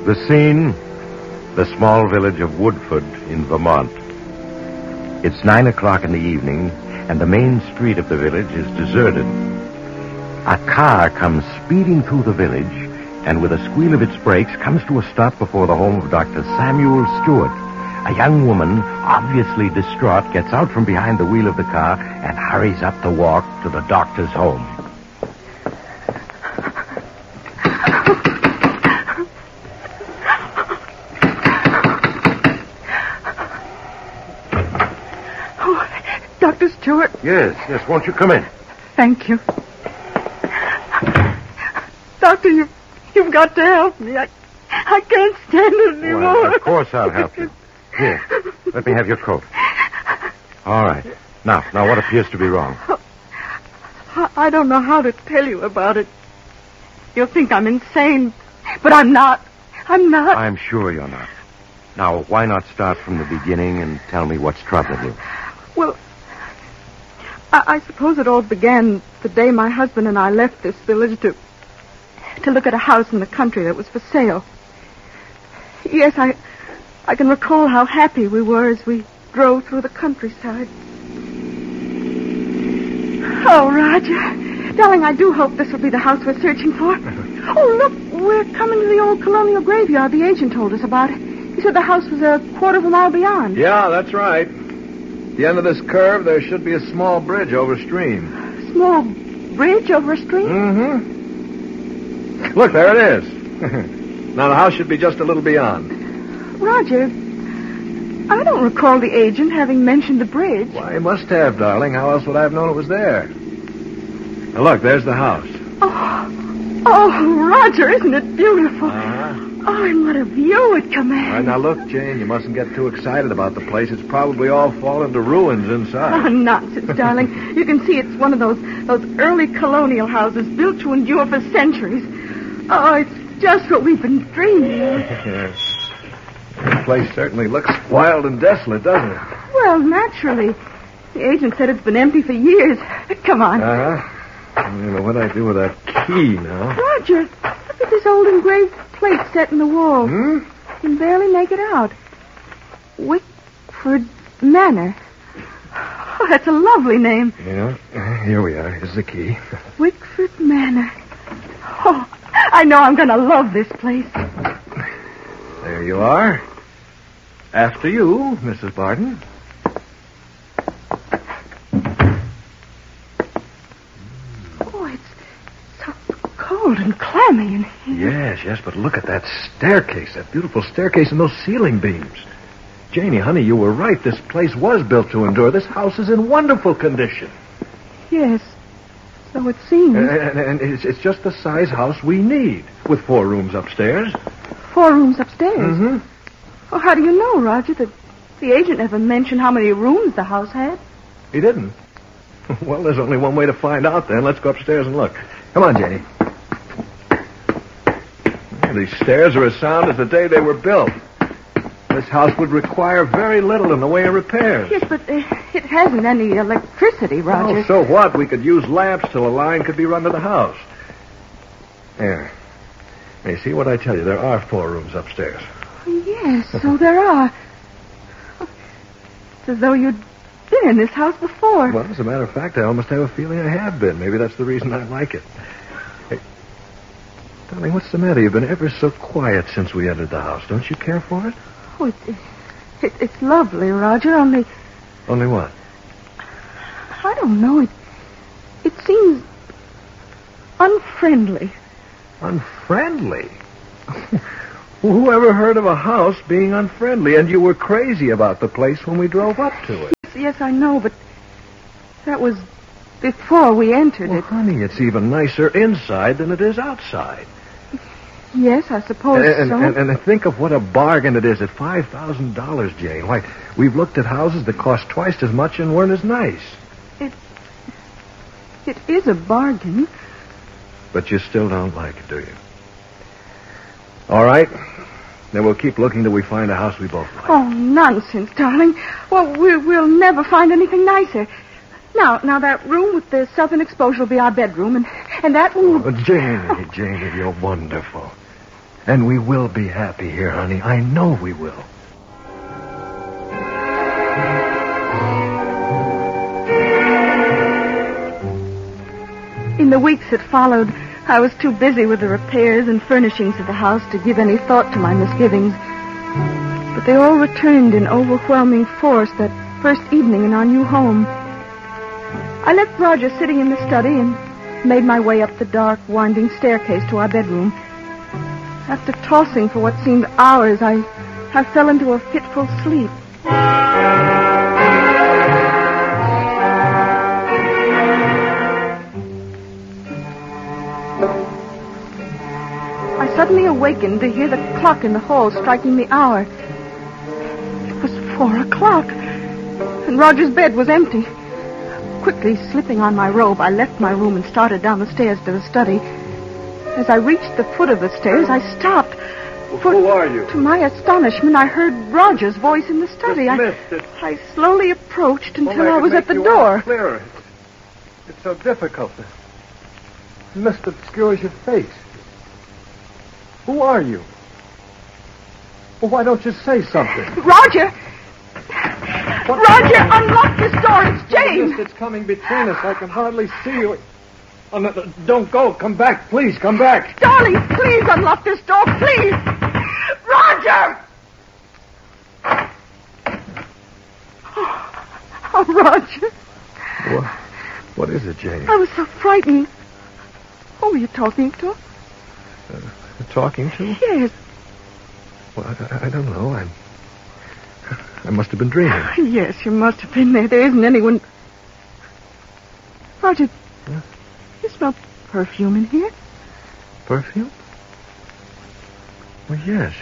The scene, the small village of Woodford in Vermont. It's 9 o'clock in the evening, and the main street of the village is deserted. A car comes speeding through the village, and with a squeal of its brakes comes to a stop before the home of Dr. Samuel Stewart. A young woman, obviously distraught, gets out from behind the wheel of the car and hurries up the walk to the doctor's home. Dr. Stewart? Yes, won't you come in? Thank you. Doctor, you've got to help me. I can't stand it anymore. Well, of course I'll help you. Here, let me have your coat. All right. Now, what appears to be wrong? I don't know how to tell you about it. You'll think I'm insane, but I'm not. I'm sure you're not. Now, why not start from the beginning and tell me what's troubling you? Well, I suppose it all began the day my husband and I left this village to look at a house in the country that was for sale. Yes, I can recall how happy we were as we drove through the countryside. Oh, Roger. Darling, I do hope this will be the house we're searching for. Oh, look, we're coming to the old colonial graveyard the agent told us about. He said the house was a quarter of a mile beyond. Yeah, that's right. At the end of this curve, there should be a small bridge over stream. Small bridge over a stream? Mm-hmm. Look, there it is. Now, the house should be just a little beyond. Roger, I don't recall the agent having mentioned the bridge. Why, he must have, darling. How else would I have known it was there? Now, look, there's the house. Oh, Roger, isn't it beautiful? Uh-huh. Oh, and what a view it commands. All right, now, look, Jane, you mustn't get too excited about the place. It's probably all fallen to ruins inside. Oh, nonsense, darling. You can see it's one of those early colonial houses built to endure for centuries. Oh, it's just what we've been dreaming of. Yes. The place certainly looks wild and desolate, doesn't it? Well, naturally. The agent said it's been empty for years. Come on. Uh-huh. I don't know what I do with that key now. Roger, look at this old engraved plate set in the wall. Hmm? You can barely make it out. Wickford Manor. Oh, that's a lovely name. Yeah, here we are. Here's the key. Wickford Manor. Oh, I know I'm going to love this place. There you are. After you, Mrs. Barton. Oh, it's so cold and clammy in here. Yes, but look at that staircase, that beautiful staircase and those ceiling beams. Janie, honey, you were right. This place was built to endure. This house is in wonderful condition. Yes, so it seems. And it's just the size house we need, with 4 rooms upstairs. 4 rooms upstairs? Mm-hmm. Oh, how do you know, Roger, that the agent never mentioned how many rooms the house had? He didn't. Well, there's only one way to find out, then. Let's go upstairs and look. Come on, Janie. These stairs are as sound as the day they were built. This house would require very little in the way of repairs. Yes, but it hasn't any electricity, Roger. Oh, so what? We could use lamps till a line could be run to the house. There. Hey, see what I tell you? There are 4 rooms upstairs. Yes, so there are. It's as though you'd been in this house before. Well, as a matter of fact, I almost have a feeling I have been. Maybe that's the reason I like it. Hey, darling, what's the matter? You've been ever so quiet since we entered the house. Don't you care for it? Oh, it's lovely, Roger, only... Only what? I don't know. It seems unfriendly. Unfriendly? Who ever heard of a house being unfriendly? And you were crazy about the place when we drove up to it. Yes, I know, but that was before we entered Well, it. honey, it's even nicer inside than it is outside. Yes, I suppose so. And think of what a bargain it is at $5,000, Jane. Why, we've looked at houses that cost twice as much and weren't as nice. It is a bargain. But you still don't like it, do you? All right. Then we'll keep looking till we find a house we both like. Oh, nonsense, darling. Well, we'll never find anything nicer. Now, that room with the southern exposure will be our bedroom, and that room... Oh, Janie, you're wonderful. And we will be happy here, honey. I know we will. In the weeks that followed, I was too busy with the repairs and furnishings of the house to give any thought to my misgivings. But they all returned in overwhelming force that first evening in our new home. I left Roger sitting in the study and made my way up the dark, winding staircase to our bedroom. After tossing for what seemed hours, I fell into a fitful sleep. I suddenly awakened to hear the clock in the hall striking the hour. It was 4 o'clock, and Roger's bed was empty. Quickly slipping on my robe, I left my room and started down the stairs to the study. As I reached the foot of the stairs, I stopped. Who are you? To my astonishment, I heard Roger's voice in the study. I slowly approached until I was at the door. Clearer. It's so difficult. The mist obscures your face. Who are you? Well, why don't you say something? Roger! Roger, unlock this door. It's Jane. It's coming between us. I can hardly see you. Oh, no, don't go. Come back. Please, come back. Darling, please unlock this door, please. Roger! Oh, Roger. What is it, Jane? I was so frightened. Who were you talking to? Talking to? Yes. Well, I don't know. I must have been dreaming. Yes, you must have been there. There isn't anyone... Roger, you smell perfume in here? Perfume? Well, yes.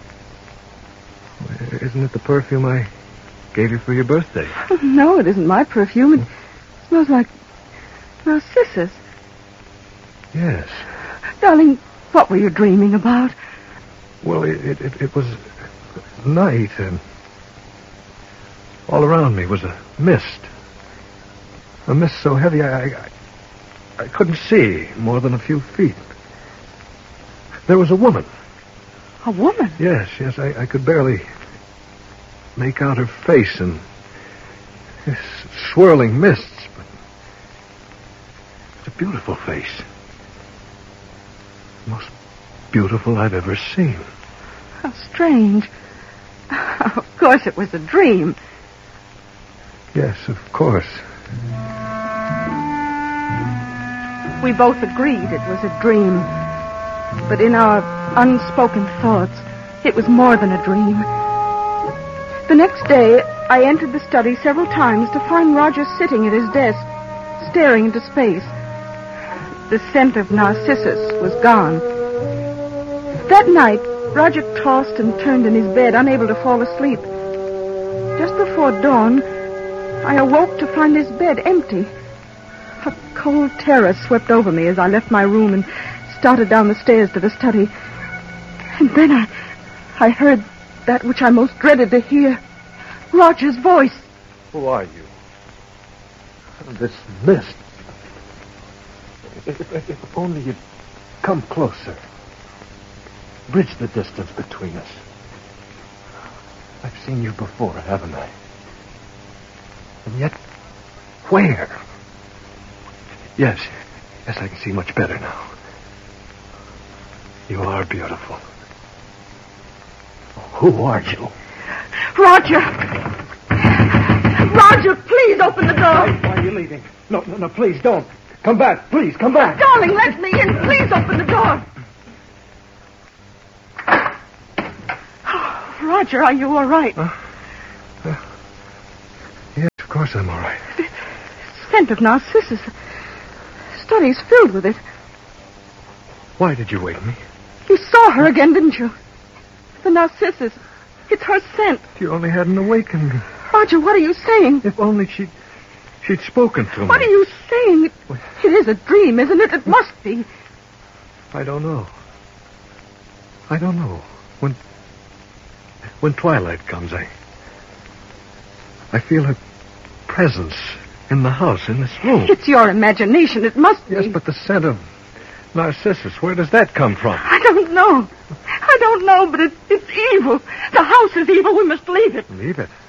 Isn't it the perfume I gave you for your birthday? No, it isn't my perfume. It smells like narcissus. Yes. Darling, what were you dreaming about? Well, it was night, and all around me was a mist. A mist so heavy I couldn't see more than a few feet. There was a woman. A woman? Yes, I could barely make out her face in this swirling mists, but it's a beautiful face. Most beautiful I've ever seen. How strange. Of course it was a dream. Yes, of course. We both agreed it was a dream. But in our unspoken thoughts, it was more than a dream. The next day, I entered the study several times to find Roger sitting at his desk, staring into space. The scent of narcissus was gone. That night, Roger tossed and turned in his bed, unable to fall asleep. Just before dawn, I awoke to find his bed empty. A cold terror swept over me as I left my room and started down the stairs to the study. And then I heard that which I most dreaded to hear. Roger's voice. Who are you? This mist. If only you'd come closer. Bridge the distance between us. I've seen you before, haven't I? And yet, where? Yes, I can see much better now. You are beautiful. Who are you? Roger! Roger, please open the door. Why are you leaving? No, please don't. Come back, please, come back. Darling, let me in. Please open the door. Oh, Roger, are you all right? Yes, of course I'm all right. The scent of narcissus. The study's filled with it. Why did you wake me? You saw her again, didn't you? The narcissus. It's her scent. You only hadn't awakened me. Roger, what are you saying? If only she'd spoken to me. What are you saying? It is a dream, isn't it? It must be. I don't know. When twilight comes, I feel her presence in the house, in this room. It's your imagination. It must be. Yes, but the scent of narcissus, where does that come from? I don't know. I don't know, but it's evil. The house is evil. We must leave it. Leave it?